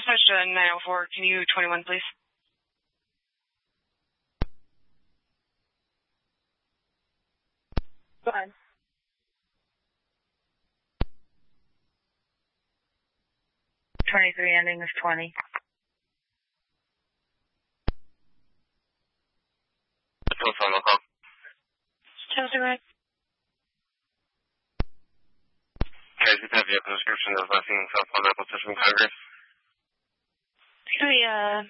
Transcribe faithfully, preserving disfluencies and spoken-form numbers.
dispatch to nine oh four. Can you twenty-one, please? Go ahead. twenty-three ending is twenty. What's on the call? Chelsea, right? Guys, you have your description of last seen South Florida Pacific Congress. Can we, uh,